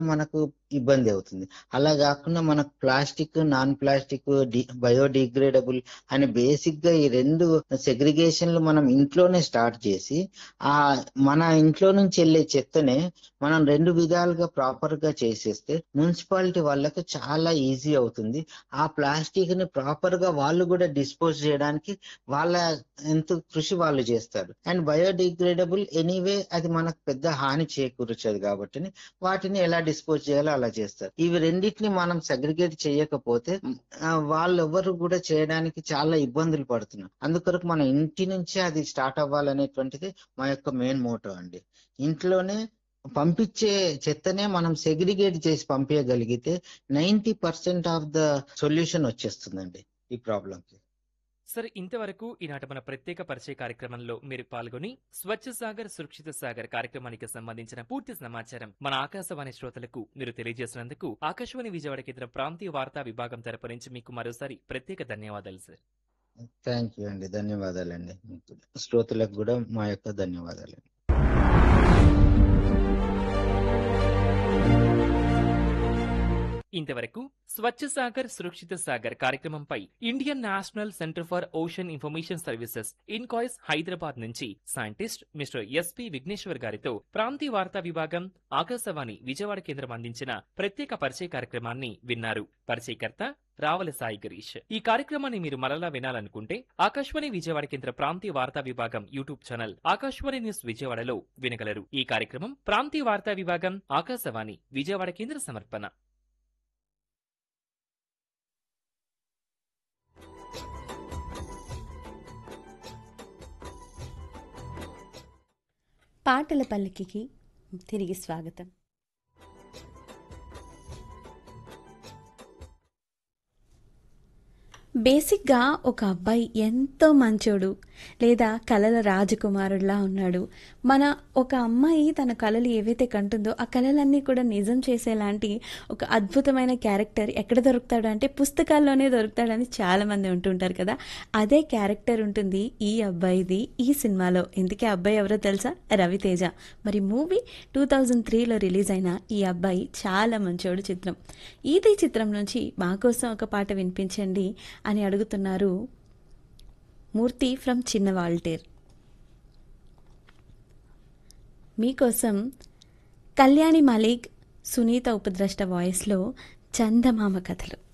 మనకు ఇబ్బంది అవుతుంది. అలా కాకుండా మనకు ప్లాస్టిక్, నాన్ ప్లాస్టిక్, బయోడిగ్రేడబుల్ అని బేసిక్ గా ఈ 2 సెగ్రిగేషన్లు మనం ఇంట్లోనే స్టార్ట్ చేసి, ఆ మన ఇంట్లో నుంచి వెళ్ళే చెత్తనే మనం 2 విధాలుగా ప్రాపర్ గా చేసేస్తే మున్సిపాలిటీ వాళ్ళకు చాలా ఈజీ అవుతుంది. ఆ ప్లాస్టిక్ ని ప్రాపర్ గా వాళ్ళు కూడా డిస్పోజ్ చేయడానికి వాళ్ళ ఎంత కృషి వాళ్ళు చేస్తారు. అండ్ బయోడిగ్రేడబుల్ ఎనీవే అది మనకు పెద్ద హాని చేకూర్చదు కాబట్టి వాటిని ఎలా డిస్పోజ్ చేయాలో అలా చేస్తారు. ఇవి రెండింటిని మనం సెగ్రిగేట్ చేయకపోతే వాళ్ళెవ్వరు కూడా చేయడానికి చాలా ఇబ్బందులు పడుతున్నారు. అందుకొరకు మన ఇంటి నుంచే అది స్టార్ట్ అవ్వాలనేటువంటిది మా యొక్క మెయిన్ మోటో అండి. ఇంట్లోనే పంపించే చెత్తనే మనం సెగ్రిగేట్ చేసి పంపించగలిగితే 90% ఆఫ్ ద సొల్యూషన్ వచ్చేస్తుందండి ఈ ప్రాబ్లంకి. సరే, ఇంతవరకు ఈనాటి మన ప్రత్యేక పరిచయ కార్యక్రమంలో మీరు పాల్గొని స్వచ్ఛ సాగర్ సురక్షిత సాగర్ కార్యక్రమానికి సంబంధించిన పూర్తి సమాచారం మన ఆకాశవాణి శ్రోతలకు మీరు తెలియజేసినందుకు ఆకాశవాణి విజయవాడ కేంద్రం ప్రాంతీయ వార్తా విభాగం తరపు నుంచి మీకు మరోసారి ప్రత్యేక ధన్యవాదాలు సార్. థ్యాంక్ యూ అండి, ధన్యవాదాలండి. శ్రోతలకు కూడా మా యొక్క ధన్యవాదాలు. ఇంతవరకు స్వచ్ఛ సాగర్ సురక్షిత సాగర్ కార్యక్రమంపై Indian national centre for ocean information services INCOIS Hyderabad నుంచి సైంటిస్ట్ మిస్టర్ ఎస్పి విఘ్నేశ్వర్ గారితో ప్రాంతీయ వార్తా విభాగం ఆకాశవాణి విజయవాడ కేంద్రం అందించిన ప్రత్యేక పరిచయ కార్యక్రమాన్ని విన్నారు. పరిచయకర్త రావల సాయి గిరీష్. ఈ కార్యక్రమాన్ని మీరు మరలా వినాలనుకుంటే ఆకాశవాణి విజయవాడ కేంద్ర ప్రాంతీయ వార్తా విభాగం యూట్యూబ్ ఛానల్ ఆకాశవాణి న్యూస్ విజయవాడలో వినగలరు. ఈ కార్యక్రమం ప్రాంతీయ వార్తా విభాగం ఆకాశవాణి విజయవాడ కేంద్ర సమర్పణ. పాటల పల్లకికి తిరిగి స్వాగతం. బేసిక్గా ఒక అబ్బాయి ఎంతో మంచోడు లేదా కలల రాజకుమారుడిలా ఉన్నాడు. మన ఒక అమ్మాయి తన కలలు ఏవైతే కంటుందో ఆ కలలన్నీ కూడా నిజం చేసేలాంటి ఒక అద్భుతమైన క్యారెక్టర్ ఎక్కడ దొరుకుతాడు అంటే పుస్తకాల్లోనే దొరుకుతాడని చాలామంది ఉంటుంటారు కదా. అదే క్యారెక్టర్ ఉంటుంది ఈ అబ్బాయిది ఈ సినిమాలో. ఇందుకే అబ్బాయి ఎవరో తెలుసా? రవితేజ. మరి మూవీ 2003లో రిలీజ్ అయిన ఈ అబ్బాయి చాలా మంచోడు చిత్రం. ఇది చిత్రం నుంచి మా కోసం ఒక పాట వినిపించండి అని అడుగుతున్నారు మూర్తి ఫ్రమ్ చిన్న వాల్టేర్. మీకోసం కళ్యాణి మాలిక్, సునీత ఉపద్రష్ట వాయిస్లో చందమామ కథలు.